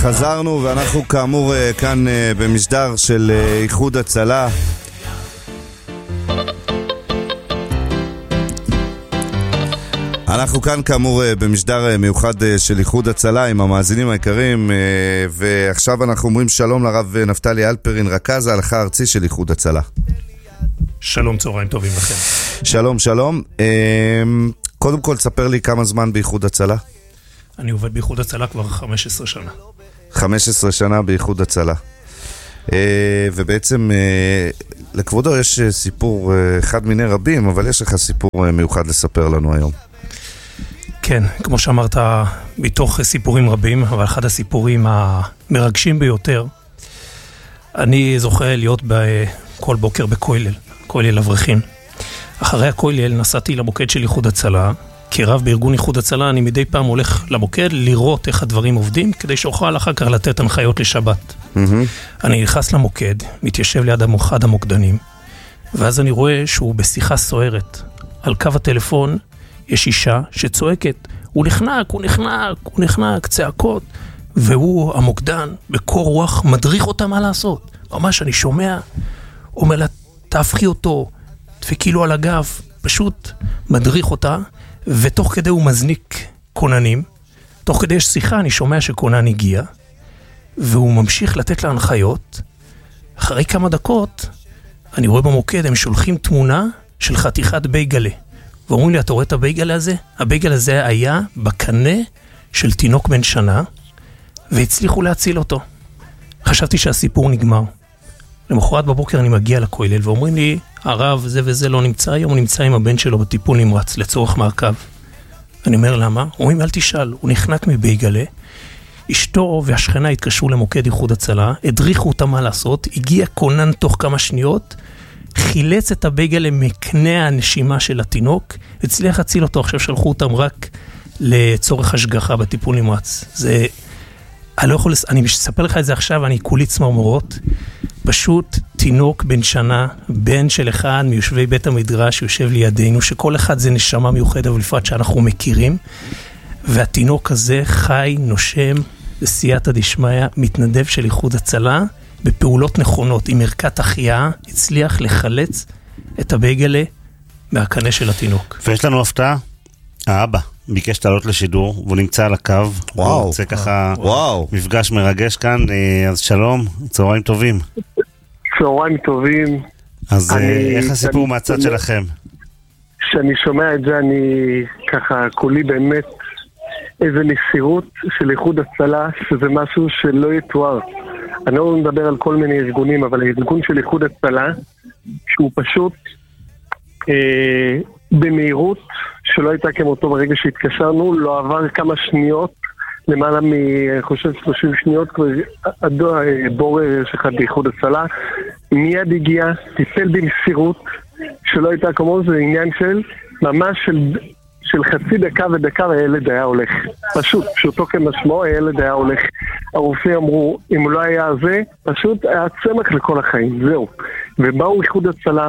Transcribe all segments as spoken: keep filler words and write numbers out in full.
חזרנו ואנחנו כאמור כאן במשדר של איחוד הצלה. אנחנו כאן כאמור במשדר מיוחד של איחוד הצלה עם המאזינים העיקריים, ועכשיו אנחנו אומרים שלום לרב נפתלי אלפרין, רכז ההלכה הארצי של איחוד הצלה. שלום, צהריים טובים לכם. שלום, שלום. קודם כל, תספר לי כמה זמן באיחוד הצלה. אני עובד באיחוד הצלה כבר חמש עשרה שנה. חמש עשרה שנה באיחוד הצלה. ובעצם לכבודו יש סיפור אחד מיני רבים, אבל יש לך סיפור מיוחד לספר לנו היום. כן, כמו שאמרת, מתוך סיפורים רבים, אבל אחד הסיפורים המרגשים ביותר, אני זוכה להיות בכל בוקר בכולל, כולל אברכים. אחרי הכולל נסעתי למוקד של איחוד הצלה. כרב בארגון איחוד הצלה אני מדי פעם הולך למוקד לראות איך הדברים עובדים, כדי שאוכל אחר כך לתת הנחיות לשבת. Mm-hmm. אני נכנס למוקד, מתיישב ליד אחד המוקדנים, ואז אני רואה שהוא בשיחה סוערת. על קו הטלפון יש אישה שצועקת, הוא נחנק, הוא נחנק, הוא נחנק, צעקות, והוא המוקדן בקור רוח מדריך אותה מה לעשות. ממש אני שומע, אומר לה, תהפכי אותו, דפקי לו על הגב, פשוט מדריך אותה, ותוך כדי הוא מזניק כוננים. תוך כדי יש שיחה, אני שומע שכונן הגיע, והוא ממשיך לתת לה הנחיות. אחרי כמה דקות, אני רואה במוקד, הם שולחים תמונה של חתיכת בייגלה. ואומרים לי, אתה רואה את הבייגלה הזה? הבייגלה הזה היה בקנה של תינוק בן שנה, והצליחו להציל אותו. חשבתי שהסיפור נגמר. למחרת בבוקר אני מגיע לכולל, ואומרים לי, הרב זה וזה לא נמצא, היום הוא נמצא עם הבן שלו בטיפול נמרץ, לצורך מעקב. אני אומר, למה? אומרים, אל תשאל, הוא נחנק מבייגלה, אשתו והשכנה התקשרו למוקד איחוד הצלה, הדריכו אותה מה לעשות, הגיע כונן תוך כמה שניות, חילץ את הבייגלה מקנה הנשימה של התינוק, הצליח להציל אותו, עכשיו שלחו אותם רק לצורך השגחה בטיפול נמרץ. זה, אני לא יכול, אני מספר לך את זה עכשיו, אני כולי צמרמורות, פשוט תינוק בן שנה, בן של אחד מיושבי בית המדרש, יושב לידינו, שכל אחד זה נשמה מיוחדת ולפרט שאנחנו מכירים, והתינוק הזה חי, נושם, בסייעתא דשמיא, מתנדב של איחוד הצלה, בפעולות נכונות, עם ערכת החייאה, הצליח לחלץ את הבייגלה מהקנה של התינוק. ויש לנו הפתעה, האבא ביקש לעלות לשידור, והוא נמצא על הקו, וואו, הוא רוצה ככה וואו. מפגש מרגש כאן, אז שלום, צהריים טובים. צהריים טובים. אז אני, איך הסיפור אני, מהצד שלכם? כשאני שומע את זה, אני ככה, כולי באמת איזה מסירות של איחוד הצלה, שזה משהו שלא יתואר. אני לא מדבר על כל מיני ארגונים, אבל הארגון של איחוד הצלה, שהוא פשוט אה, במהירות, שלא הייתה כמותו ברגע שהתקשרנו, לא עבר כמה שניות, למעלה מ... אני חושב שלושים שניות, כבר בורר שלך באיחוד הצלה, מיד הגיע, טיפל במסירות, שלא הייתה כמו, זה עניין של ממש של... של חצי דקה ודקה הילד היה הולך. פשוט, פשוטו כמשמעו, הילד היה הולך. הרופאים אמרו, אם הוא לא היה זה, פשוט היה צמח לכל החיים, זהו. ובאו איחוד הצלה,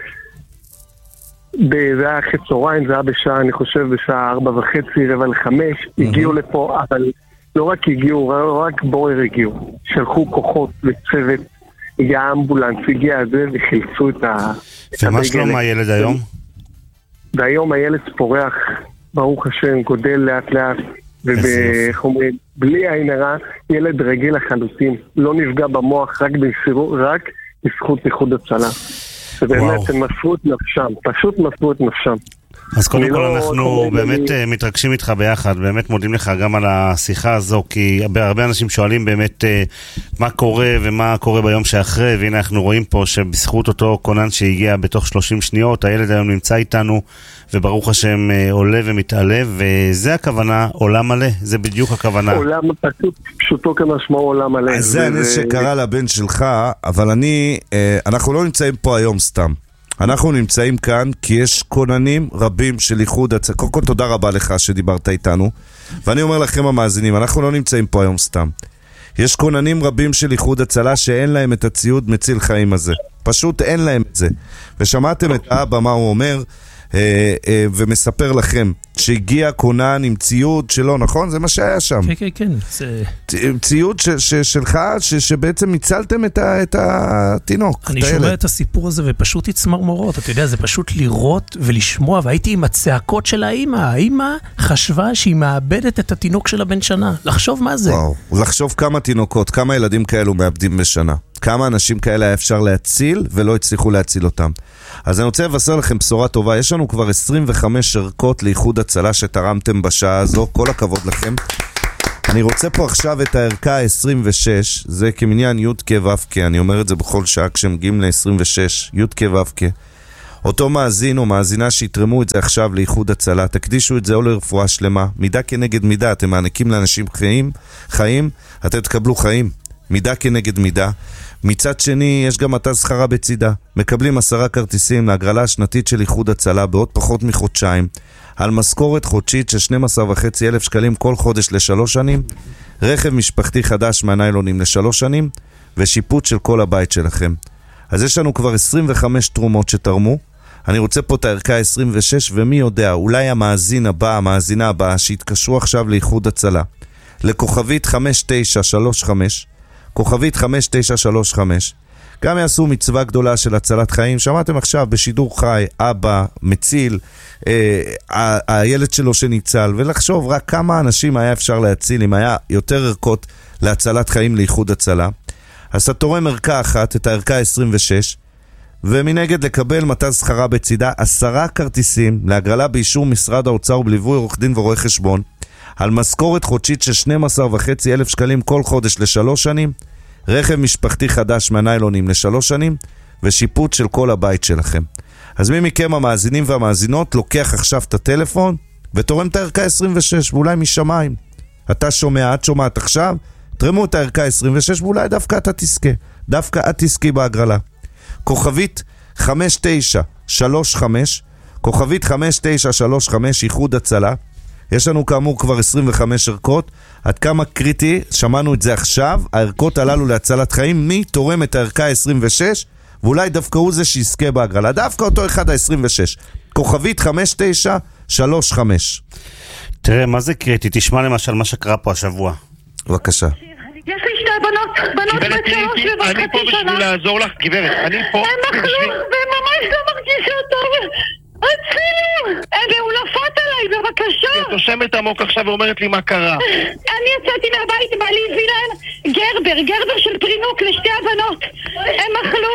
זה היה אחרי צהריים, זה היה בשעה, אני חושב, בשעה ארבע וחצי, רבע לחמש, הגיעו לפה, אבל לא רק הגיעו, רק בורר הגיעו. שלחו כוחות וצוות, הגיע אמבולנס, הגיע זה, וחילצו את ה... ומה שלום הילד היום? והיום הילד פורח, ברוך השם, גודל לאט לאט, ובחומרים, בלי עין הרע, ילד רגיל לחלוטין, לא נפגע במוח, רק בסירו, רק בזכות איחוד הצלה. ובאמת הם מסרו את נפשם, פשוט מסרו את נפשם. אז קודם כל אנחנו באמת מתרגשים איתך ביחד, באמת מודים לך גם על השיחה הזו, כי הרבה אנשים שואלים באמת מה קורה ומה קורה ביום שאחרי, והנה אנחנו רואים פה שבזכות אותו כונן שהגיע בתוך שלושים שניות, הילד היום נמצא איתנו, וברוך השם עולה ומתעלה, וזה הכוונה, עולם מלא, זה בדיוק הכוונה. עולם פשוט, פשוטו כמשמעו עולם מלא. אז זה הנס שקרה לבן שלך, אבל אני, אנחנו לא נמצאים פה היום סתם. אנחנו נמצאים כאן כי יש כוננים רבים של איחוד הצלה. קודם כל תודה רבה לך שדיברת איתנו, ואני אומר לכם המאזינים, אנחנו לא נמצאים פה היום סתם. יש כוננים רבים של איחוד הצלה שאין להם את הציוד מציל חיים הזה, פשוט אין להם את זה. ושמעתם את האבא מה הוא אומר, אה, אה, ומספר לכם שהגיע כונן עם ציוד שלו, נכון? זה מה שהיה שם. כן, כן, כן. זה... ציוד ש, ש, שלך, ש, שבעצם הצלתם את, ה, את התינוק. אני את שומע הילד. את הסיפור הזה ופשוט הצמרמורות. אתה יודע, זה פשוט לראות ולשמוע, והייתי עם הצעקות של האמא. האמא חשבה שהיא מאבדת את התינוק של הבן שנה. לחשוב מה זה. וואו, לחשוב כמה תינוקות, כמה ילדים כאלו מאבדים בשנה. כמה אנשים כאלה היה אפשר להציל ולא הצליחו להציל אותם. אז אני רוצה לבשר לכם בשורה טובה. יש לנו כבר עשרים וחמש ערכות לאיחוד הצלה שתרמתם בשעה הזו. כל הכבוד לכם. אני רוצה פה עכשיו את הערכה ה-עשרים ושש. זה כמניין י' כ' ו' כ'. אני אומר את זה בכל שעה כשמגיעים ל-עשרים ושש. י' כ' ו' כ'. אותו מאזין או מאזינה שיתרמו את זה עכשיו לאיחוד הצלה. תקדישו את זה או לרפואה שלמה. מידה כנגד מידה. אתם מעניקים לאנשים חיים. חיים. אתם תקבלו חיים. מידה כנגד מידה. מצד שני, יש גם מטה שכרה בצידה. מקבלים עשרה כרטיסים להגרלה השנתית של איחוד הצלה בעוד פחות מחודשיים, על משכורת חודשית של שנים עשר וחצי אלף שקלים כל חודש לשלוש שנים, רכב משפחתי חדש מהניילונים לשלוש שנים, ושיפוט של כל הבית שלכם. אז יש לנו כבר עשרים וחמש תרומות שתרמו. אני רוצה פה את הערכה עשרים ושש, ומי יודע, אולי המאזין הבא, המאזינה הבאה, שהתקשרו עכשיו לאיחוד הצלה, לכוכבית חמש תשע שלוש חמש, כוכבית חמש תשע שלוש חמש, גם יעשו מצווה גדולה של הצלת חיים. שמעתם עכשיו בשידור חי, אבא מציל, אה, ה- הילד שלו שניצל, ולחשוב רק כמה אנשים היה אפשר להציל אם היה יותר ערכות להצלת חיים לאיחוד הצלה. אז אתה תורם ערכה אחת, את הערכה עשרים ושש, ומנגד לקבל מטה שכרה בצידה עשרה כרטיסים להגרלה באישור משרד האוצר ובליווי עורך דין ורואה חשבון, על משכורת חודשית של שנים עשר וחצי אלף שקלים כל חודש לשלוש שנים, רכב משפחתי חדש מהניילונים לשלוש שנים, ושיפוט של כל הבית שלכם. אז מי מכם המאזינים והמאזינות לוקח עכשיו את הטלפון ותורם את הערכה עשרים ושש, ואולי משמיים. אתה שומע, את שומעת עכשיו, תרמו את הערכה עשרים ושש, ואולי דווקא אתה תזכה. דווקא את תזכי בהגרלה. כוכבית חמש תשע שלוש חמש, כוכבית חמש תשע שלוש חמש, איחוד הצלה. יש לנו כאמור כבר עשרים וחמש ערכות. עד כמה קריטי, שמענו את זה עכשיו, הערכות הללו להצלת חיים, מי תורם את הערכה עשרים ושש, ואולי דווקא הוא זה שיזכה בהגרלה. דווקא אותו אחד ה-עשרים ושש. כוכבית חמש תשע שלוש חמש. תראה, מה זה קריטי? תשמע למשל מה שקרה פה השבוע. בבקשה. יש לי שתי בנות, בנות בת שלוש וחצי שנה. אני פה בשביל לעזור לך, גברת, אני פה... הם אכלו, וממש לא מרגישה טוב. הצילים! הן נפות עליי, בבקשה. את נושמת עמוק עכשיו ואומרת לי מה קרה. אני יצאתי מהבית, בעלי הביא להן גרבר, גרבר של פרינוק לשתי הבנות. הם אכלו,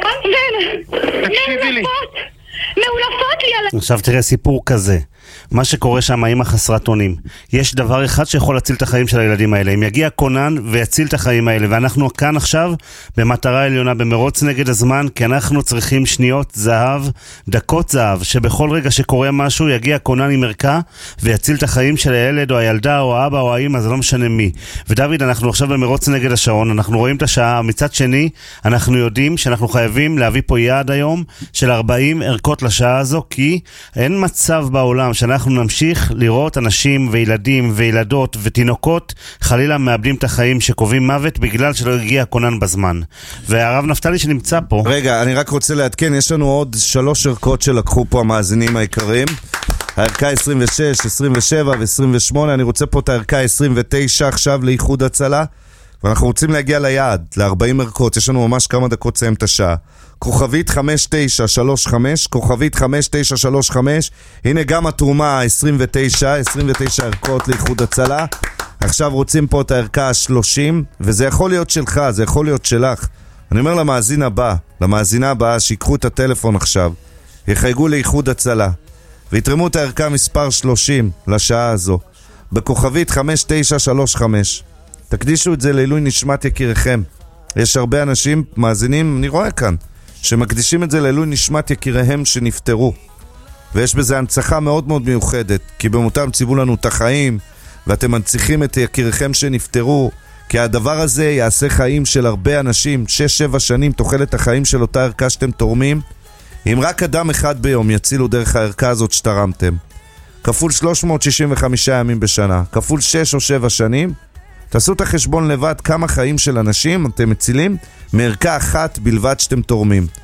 והן מעולפות, מעולפות לי על... עכשיו תראה סיפור כזה. מה שקורה שם, האמא חסרת אונים. יש דבר אחד שיכול להציל את החיים של הילדים האלה. אם יגיע כונן ויציל את החיים האלה, ואנחנו כאן עכשיו במטרה עליונה, במרוץ נגד הזמן, כי אנחנו צריכים שניות זהב, דקות זהב, שבכל רגע שקורה משהו יגיע כונן עם ערכה ויציל את החיים של הילד או הילדה או האבא או האמא, זה לא משנה מי. ודוד, אנחנו עכשיו במרוץ נגד השעון, אנחנו רואים את השעה. מצד שני, אנחנו יודעים שאנחנו חייבים להביא פה יעד היום של ארבעים ערכות לשעה הזו, כי אין מצב בעולם שאנחנו נמשיך לראות אנשים וילדים וילדות ותינוקות חלילה מאבדים את החיים, שקובעים מוות בגלל שלא הגיע כונן בזמן. והרב נפתלי שנמצא פה... רגע, אני רק רוצה לעדכן, יש לנו עוד שלוש ערכות שלקחו פה המאזינים העיקריים. הערכה עשרים ושש, עשרים ושבע ו-עשרים ושמונה. אני רוצה פה את הערכה עשרים ותשע עכשיו לאיחוד הצלה, ואנחנו רוצים להגיע ליעד, ל-ארבעים ערכות. יש לנו ממש כמה דקות לסיים את השעה. כוכבית חמש תשע שלוש חמש, כוכבית חמש תשע שלוש חמש. הנה גם התרומה עשרים ותשע, עשרים ותשע ערכות לאיחוד הצלה. עכשיו רוצים פה את הערכה ה-שלושים, וזה יכול להיות שלך, זה יכול להיות שלך. אני אומר למאזין הבא, למאזינה הבאה, שיקחו את הטלפון עכשיו, יחייגו לאיחוד הצלה, ויתרמו את הערכה מספר שלושים לשעה הזו, בכוכבית חמש תשע שלוש חמש. תקדישו את זה לעילוי נשמת יקיריכם. יש הרבה אנשים, מאזינים, אני רואה כאן, שמקדישים את זה לעילוי נשמת יקיריהם שנפטרו. ויש בזה הנצחה מאוד מאוד מיוחדת, כי במותם ציוו לנו את החיים, ואתם מנציחים את יקיריכם שנפטרו, כי הדבר הזה יעשה חיים של הרבה אנשים. שש שבע שנים תוחלת החיים של אותה ערכה שאתם תורמים. אם רק אדם אחד ביום יצילו דרך הערכה הזאת שתרמתם, כפול שלוש מאות שישים וחמישה ימים בשנה, כפול שש או שבע שנים, תעשו את החשבון לבד כמה חיים של אנשים אתם מצילים מערכה אחת בלבד שאתם תורמים.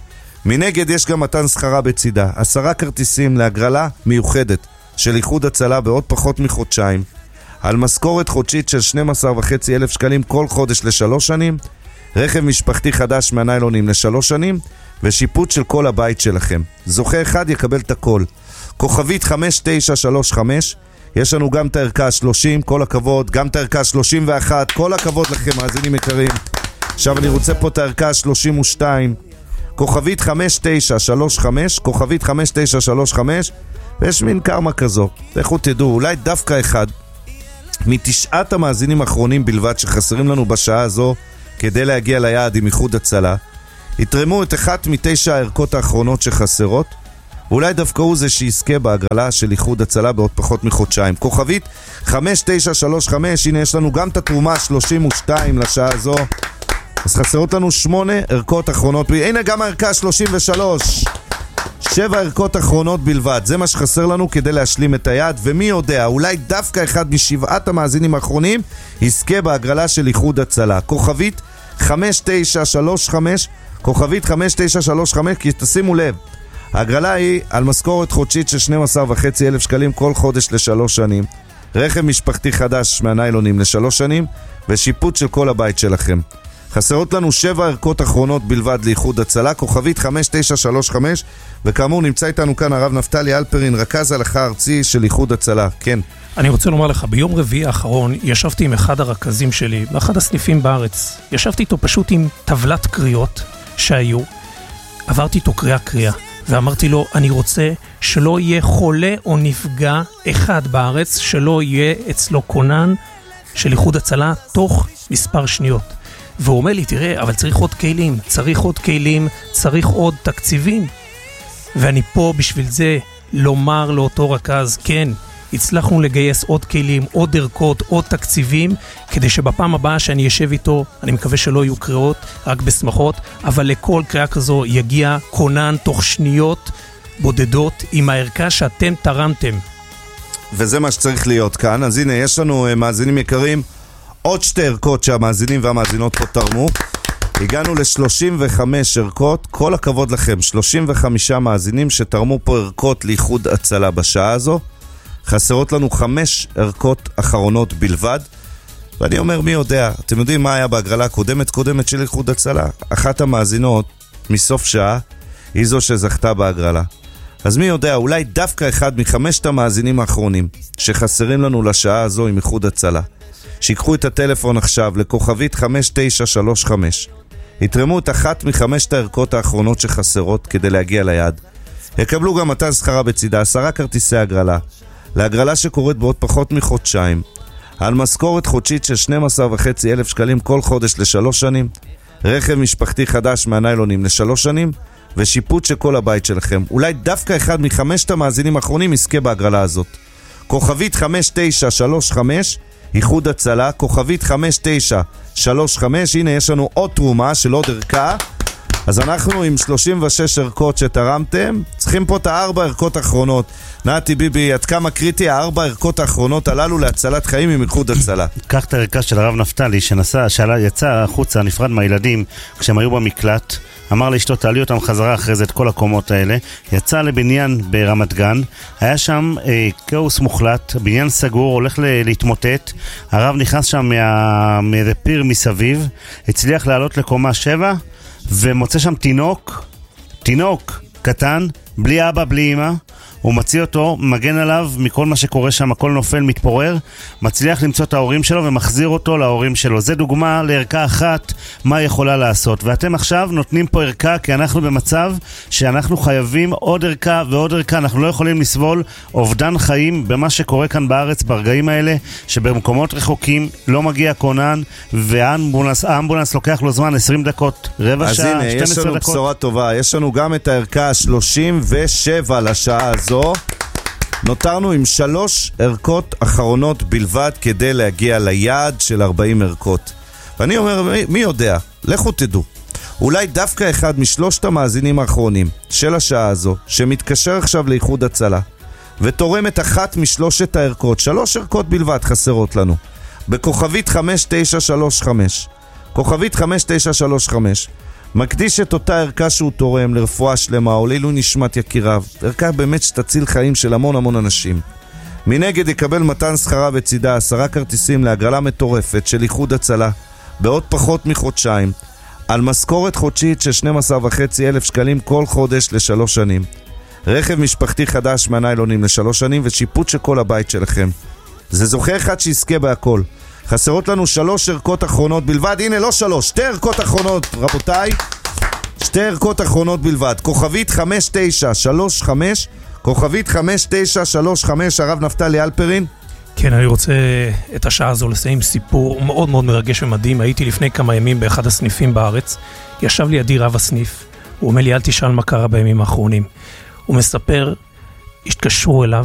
מנגד יש גם מתן שכרה בצידה. עשרה כרטיסים להגרלה מיוחדת של איחוד הצלה בעוד פחות מחודשיים, על משכורת חודשית של שנים עשר וחצי אלף שקלים כל חודש לשלוש שנים, רכב משפחתי חדש מהניילונים לשלוש שנים, ושיפוט של כל הבית שלכם. זוכה אחד יקבל את הכל. כוכבית חמש תשע שלוש חמש, יש לנו גם את הערכה שלושים, כל הכבוד, גם את הערכה שלושים ואחת, כל הכבוד לכם, מאזינים יקרים. עכשיו אני רוצה פה את הערכה שלושים ושתיים, כוכבית חמש תשע שלוש חמש, כוכבית חמש תשע שלוש חמש, ויש מין קרמה כזו. לכו תדעו, אולי דווקא אחד מתשעת המאזינים האחרונים בלבד שחסרים לנו בשעה הזו כדי להגיע ליעד עם איחוד הצלה, יתרמו את אחת מתשע הערכות האחרונות שחסרות, ואולי דווקא הוא זה שיזכה בהגרלה של איחוד הצלה בעוד פחות מחודשיים. כוכבית חמש תשע שלוש חמש, הנה יש לנו גם את התרומה שלושים ושתיים לשעה הזו, אז חסרות לנו שמונה ערכות אחרונות, הנה גם הערכה שלושים ושלוש, שבע ערכות אחרונות בלבד, זה מה שחסר לנו כדי להשלים את היעד, ומי יודע, אולי דווקא אחד משבעת המאזינים האחרונים יזכה בהגרלה של איחוד הצלה. כוכבית חמש תשע שלוש חמש, כוכבית חמש תשע שלוש חמש, כי תשימו לב, ההגרלה היא על משכורת חודשית של שנים עשר וחצי אלף שקלים כל חודש לשלוש שנים, רכב משפחתי חדש מהניילונים לשלוש שנים, ושיפוט של כל הבית שלכם. חסרות לנו שבע ערכות אחרונות בלבד לאיחוד הצלה, כוכבית חמש תשע שלוש חמש, וכאמור נמצא איתנו כאן הרב נפתלי אלפרין, רכז הלכה ארצי של איחוד הצלה. כן. אני רוצה לומר לך, ביום רביעי האחרון ישבתי עם אחד הרכזים שלי, באחד הסניפים בארץ. ישבתי איתו פשוט עם טבלת קריאות שהיו, עברתי איתו קריאה קריאה, ואמרתי לו, אני רוצה שלא יהיה חולה או נפגע אחד בארץ, שלא יהיה אצלו כונן של איחוד הצלה תוך מספר שניות. והוא אומר לי, תראה, אבל צריך עוד כלים, צריך עוד כלים, צריך עוד תקציבים. ואני פה בשביל זה לומר לאותו רכז, כן, הצלחנו לגייס עוד כלים, עוד ערכות, עוד תקציבים, כדי שבפעם הבאה שאני אשב איתו, אני מקווה שלא יהיו קריאות, רק בשמחות, אבל לכל קריאה כזו יגיע כונן תוך שניות בודדות עם הערכה שאתם תרמתם. וזה מה שצריך להיות כאן. אז הנה, יש לנו מאזינים יקרים, עוד שתי ערכות שהמאזינים והמאזינות פה תרמו. הגענו ל-שלושים וחמש ערכות, כל הכבוד לכם, שלושים וחמישה מאזינים שתרמו פה ערכות לאיחוד הצלה בשעה הזו. חסרות לנו חמש ערכות אחרונות בלבד, ואני אומר, מי יודע, אתם יודעים מה היה בהגרלה הקודמת קודמת של איחוד הצלה? אחת המאזינות מסוף שעה היא זו שזכתה בהגרלה. אז מי יודע, אולי דווקא אחד מחמשת המאזינים האחרונים שחסרים לנו לשעה הזו עם איחוד הצלה, שיקחו את הטלפון עכשיו לכוכבית חמש תשע שלוש חמש, יתרמו את אחת מחמשת הערכות האחרונות שחסרות כדי להגיע ליעד, יקבלו גם מתן שכרה בצידה, עשרה כרטיסי הגרלה להגרלה שקורית בעוד פחות מחודשיים, על משכורת חודשית של שנים עשר וחצי אלף שקלים כל חודש לשלוש שנים, רכב משפחתי חדש מהניילונים לשלוש שנים, ושיפוט של כל הבית שלכם. אולי דווקא אחד מחמשת המאזינים האחרונים יזכה בהגרלה הזאת. כוכבית חמש תשע שלוש חמש, איחוד הצלה, כוכבית חמש תשע שלוש חמש, הנה יש לנו עוד תרומה של עוד ערכה. אז אנחנו עם שלושים ושש ערכות שתרמתם, צריכים פה את הארבע ערכות האחרונות. נעתי ביבי, עד כמה קריטי הארבע ערכות האחרונות הללו להצלת חיים עם איחוד הצלה? קח את הערכה של הרב נפתלי שנסע, שיצא החוצה, נפרד מהילדים כשהם היו במקלט, אמר לאשתו תעלי אותם חזרה אחרי זה את כל הקומות האלה, יצא לבניין ברמת גן, היה שם אה, כאוס מוחלט, בניין סגור, הולך ל- להתמוטט, הרב נכנס שם מה... מאיזה פיר מסביב, הצליח לעלות לקומה שבע, ומוצא שם תינוק, תינוק קטן, בלי אבא, בלי אמא, הוא מציא אותו, מגן עליו מכל מה שקורה שם, הכל נופל, מתפורר, מצליח למצוא את ההורים שלו ומחזיר אותו להורים שלו. זה דוגמה לערכה אחת מה יכולה לעשות. ואתם עכשיו נותנים פה ערכה, כי אנחנו במצב שאנחנו חייבים עוד ערכה ועוד ערכה. אנחנו לא יכולים לסבול אובדן חיים במה שקורה כאן בארץ ברגעים האלה, שבמקומות רחוקים לא מגיע כונן, והאמבולנס האמבולנס לוקח לו זמן עשרים דקות, רבע שעה, הנה, שתים עשרה דקות. אז הנה, יש לנו בשורה טובה. יש לנו גם את הערכה שלושים ושבע לשעה הזו. נותרנו עם שלוש ערכות אחרונות בלבד כדי להגיע ליעד של ארבעים ערכות. ואני אומר, מי, מי יודע? לכו תדעו. אולי דווקא אחד משלושת המאזינים האחרונים של השעה הזו, שמתקשר עכשיו לאיחוד הצלה, ותורם את אחת משלושת הערכות, שלוש ערכות בלבד חסרות לנו, בכוכבית חמש תשע שלוש חמש, כוכבית חמש תשע שלוש חמש, מקדיש את אותה ערכה שהוא תורם לרפואה שלמה או לעילוי נשמת יקיריו. ערכה באמת שתציל חיים של המון המון אנשים. מנגד יקבל מתן שכרה בצידה עשרה כרטיסים להגרלה מטורפת של איחוד הצלה בעוד פחות מחודשיים על משכורת חודשית של שנים עשר וחצי אלף שקלים כל חודש לשלוש שנים. רכב משפחתי חדש מהניילונים לשלוש שנים ושיפוט של כל הבית שלכם. זה זוכה אחד שיזכה בהכל. חסרות לנו שלוש ערכות אחרונות בלבד. הנה, לא שלוש, שתי ערכות אחרונות, רבותיי. שתי ערכות אחרונות בלבד. כוכבית חמש תשע שלוש חמש, כוכבית חמש תשע שלוש חמש, הרב נפתלי אלפרין. כן, אני רוצה את השעה הזו לסיים סיפור מאוד מאוד מרגש ומדהים. הייתי לפני כמה ימים באחד הסניפים בארץ. ישב לידי רב הסניף. הוא אומר לי, אל תשאל מה קרה בימים האחרונים. הוא מספר, התקשרו אליו,